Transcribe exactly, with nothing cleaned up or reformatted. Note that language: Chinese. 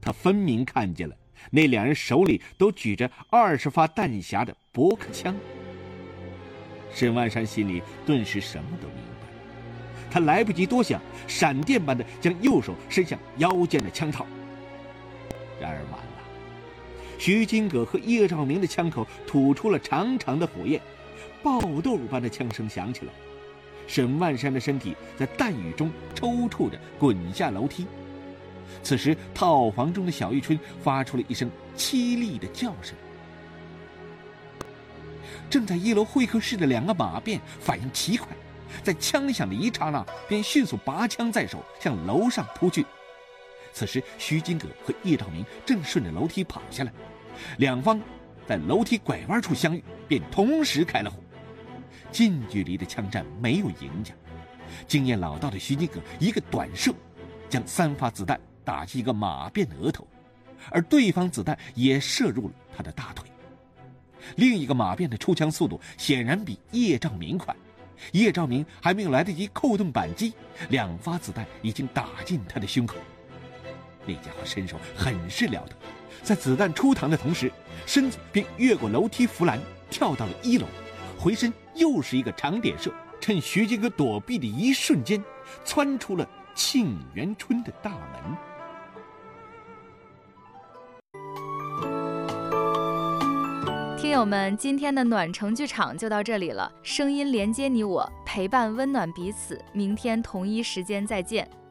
他分明看见了那两人手里都举着二十发弹匣的驳壳枪。沈万山心里顿时什么都明白，他来不及多想，闪电般的将右手伸向腰间的枪套。然而晚了，徐金戈和叶兆明的枪口吐出了长长的火焰，爆豆般的枪声响起来。沈万山的身体在弹雨中抽搐着滚下楼梯。此时套房中的小玉春发出了一声凄厉的叫声。正在一楼会客室的两个马便反应奇快，在枪响的一刹那便迅速拔枪在手，向楼上扑去。此时徐金戈和叶兆明正顺着楼梯跑下来，两方在楼梯拐弯处相遇，便同时开了火。近距离的枪战没有赢家，经验老道的徐金戈一个短射将三发子弹打进一个马便的额头，而对方子弹也射入了他的大腿。另一个马便的出枪速度显然比叶兆明快，叶兆明还没有来得及扣动扳机，两发子弹已经打进他的胸口。那家伙身手很是了得，在子弹出膛的同时，身子便越过楼梯扶栏跳到了一楼，回身又是一个长点射，趁徐金戈躲避的一瞬间窜出了沁园春的大门。 听友们，今天的暖城剧场就到这里了，声音连接你我，陪伴温暖彼此，明天同一时间再见。